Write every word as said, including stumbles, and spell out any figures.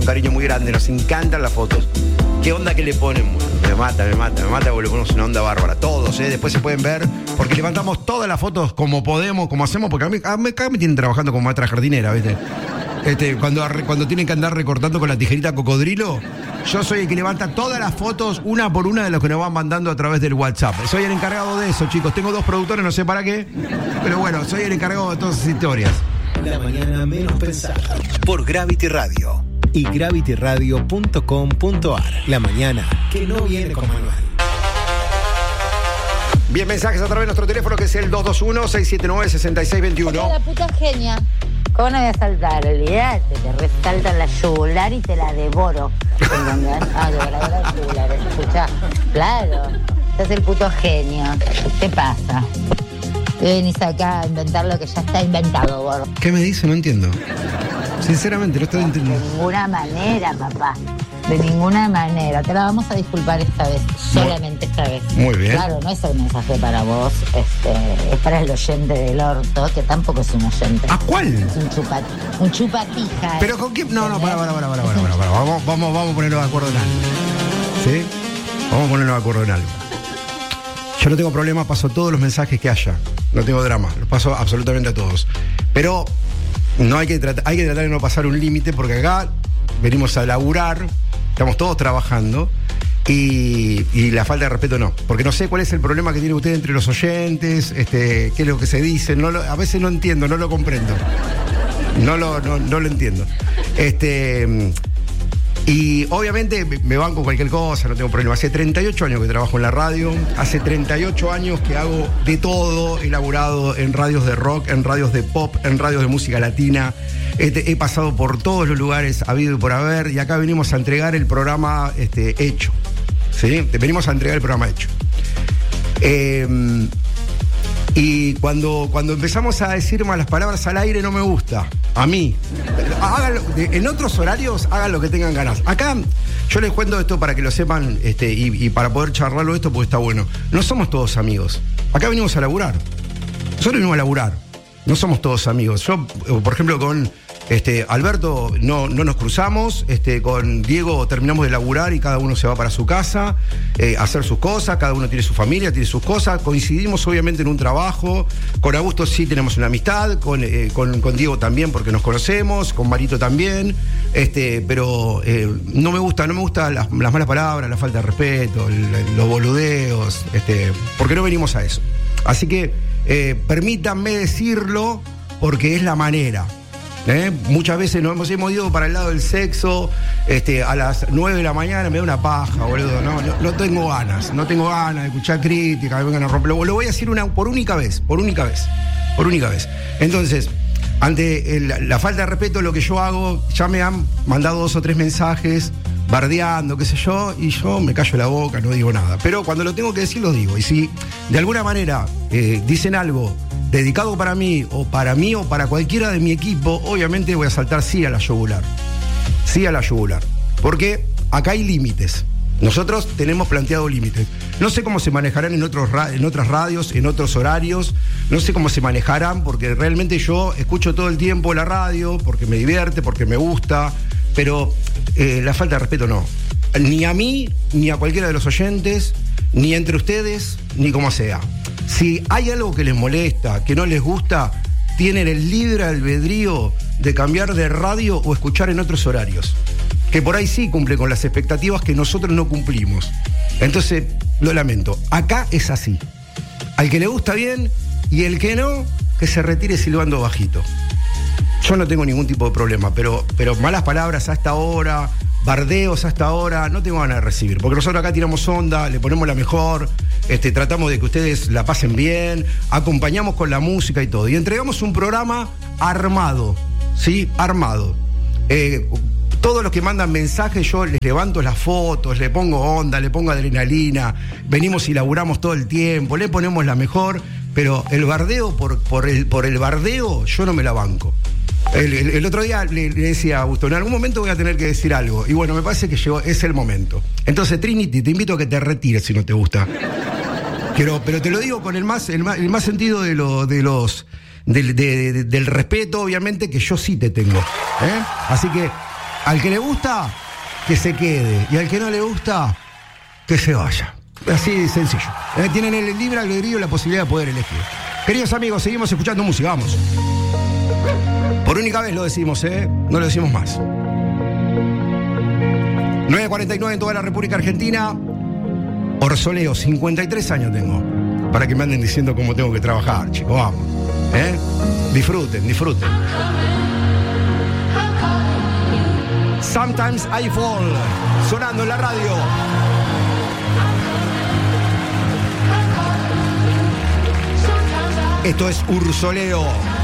Un cariño muy grande, nos encantan las fotos. ¿Qué onda que le ponen? Me mata, me mata, me mata porque le ponemos una onda bárbara. Todos, ¿eh? Después se pueden ver, porque levantamos todas las fotos como podemos, como hacemos, porque a mí, a mí, acá me tienen trabajando como maestra jardinera, ¿viste? Este, cuando, cuando tienen que andar recortando con la tijerita cocodrilo, yo soy el que levanta todas las fotos, una por una, de los que nos van mandando a través del WhatsApp. Soy el encargado de eso, chicos. Tengo dos productores, no sé para qué, pero bueno, soy el encargado de todas esas historias. La mañana menos pensada. Por Gravity Radio y gravity radio punto com punto a r. La mañana que no viene con manual. Bien, mensajes a través de nuestro teléfono, que es el dos dos uno, seis siete nueve, seis seis dos uno. La puta genia. ¿Cómo no voy a saltar? Olvídate, te resaltan la yugular y te la devoro. ¿Entendés? Ah, de verdad, la yugular, escuchá. Claro, sos el puto genio. ¿Qué pasa? Venís acá a inventar lo que ya está inventado, gordo. ¿Qué me dice? No entiendo. Sinceramente, no estoy entendiendo. De ninguna manera, papá. De ninguna manera. Te la vamos a disculpar esta vez. Solamente esta vez. Muy bien. Claro, no es el mensaje para vos. Este, es para el oyente del orto, que tampoco es un oyente. ¿A cuál? Es un chupat, un chupatija. ¿Pero con quién? No, no, para, para, para, para, para, para, para. Vamos, vamos, vamos a ponernos de acuerdo en algo. ¿Sí? Vamos a ponernos de acuerdo en algo. Yo no tengo problema, paso todos los mensajes que haya. No tengo drama, los paso absolutamente a todos. Pero no hay que tratar, hay que tratar de no pasar un límite, porque acá venimos a laburar, estamos todos trabajando, y, y la falta de respeto no. Porque no sé cuál es el problema que tiene usted entre los oyentes, este, qué es lo que se dice, no lo, a veces no entiendo, no lo comprendo. No lo, no, no lo entiendo. Este... Y obviamente me banco cualquier cosa, no tengo problema. Hace treinta y ocho años que trabajo en la radio, hace treinta y ocho años que hago de todo. He laburado en radios de rock, en radios de pop, en radios de música latina. Este, he pasado por todos los lugares habido y por haber, y acá venimos a entregar el programa este, hecho. ¿Sí? Venimos a entregar el programa hecho. Eh, y cuando, cuando empezamos a decir malas palabras al aire no me gusta. A mí. Háganlo, en otros horarios hagan lo que tengan ganas. Acá yo les cuento esto para que lo sepan, este, y, y para poder charlarlo esto, porque está bueno. No somos todos amigos. Acá venimos a laburar. Nosotros venimos a laburar. No somos todos amigos. Yo, por ejemplo, con este, Alberto no, no nos cruzamos. Este, con Diego terminamos de laburar y cada uno se va para su casa eh, a hacer sus cosas. Cada uno tiene su familia, tiene sus cosas. Coincidimos obviamente en un trabajo. Con Augusto sí tenemos una amistad. Con, eh, con, con Diego también, porque nos conocemos. Con Marito también. Este, pero eh, no me gusta, no me gustan las, las malas palabras, la falta de respeto, el, los boludeos, este, porque no venimos a eso. Así que Eh, permítanme decirlo, porque es la manera. ¿eh? Muchas veces nos hemos, hemos ido para el lado del sexo, este, a las nueve de la mañana me da una paja, boludo. No, no, no tengo ganas, no tengo ganas de escuchar críticas, que vengan a romper. Lo, lo voy a decir una, por única vez, por única vez, por única vez. Entonces, ante el, la falta de respeto, lo que yo hago, ya me han mandado dos o tres mensajes bardeando, qué sé yo, y yo me callo la boca, no digo nada. Pero cuando lo tengo que decir, lo digo. Y si de alguna manera eh, dicen algo dedicado para mí, o para mí, o para cualquiera de mi equipo, obviamente voy a saltar sí a la yugular. Sí a la yugular. Porque acá hay límites. Nosotros tenemos planteado límites. No sé cómo se manejarán en, otros ra- en otras radios, en otros horarios. No sé cómo se manejarán, porque realmente yo escucho todo el tiempo la radio, porque me divierte, porque me gusta. Pero eh, la falta de respeto no. Ni a mí, ni a cualquiera de los oyentes, ni entre ustedes, ni como sea. Si hay algo que les molesta, que no les gusta, tienen el libre albedrío de cambiar de radio o escuchar en otros horarios. Que por ahí sí cumple con las expectativas que nosotros no cumplimos. Entonces, lo lamento. Acá es así. Al que le gusta bien, y el que no, que se retire silbando bajito. Yo no tengo ningún tipo de problema, pero, pero malas palabras a esta hora, bardeos a esta hora, no tengo ganas de recibir. Porque nosotros acá tiramos onda, le ponemos la mejor, este, tratamos de que ustedes la pasen bien, acompañamos con la música y todo. Y entregamos un programa armado, ¿sí? Armado. Eh, todos los que mandan mensajes, yo les levanto las fotos, le pongo onda, le pongo adrenalina, venimos y laburamos todo el tiempo, le ponemos la mejor, pero el bardeo por, por, el, por el bardeo, yo no me la banco. El, el, el otro día le, le decía a Augusto, en algún momento voy a tener que decir algo. Y bueno, me parece que llegó, es el momento. Entonces, Trinity, te invito a que te retires si no te gusta. Pero, pero te lo digo con el más, el más, el más sentido de, lo, de los del, de, de, del respeto, obviamente, que yo sí te tengo. ¿eh? Así que Al que le gusta, que se quede. Y al que no le gusta, que se vaya. Así de sencillo. Eh, tienen el libre albedrío y la posibilidad de poder elegir. Queridos amigos, seguimos escuchando música, vamos. Por única vez lo decimos, ¿eh? No lo decimos más. nueve cuarenta y nueve en toda la República Argentina. Orsoleo, cincuenta y tres años tengo. Para que me anden diciendo cómo tengo que trabajar, chicos, vamos. ¿Eh? Disfruten, disfruten. Sometimes I Fall, sonando en la radio. Esto es Ursoleo.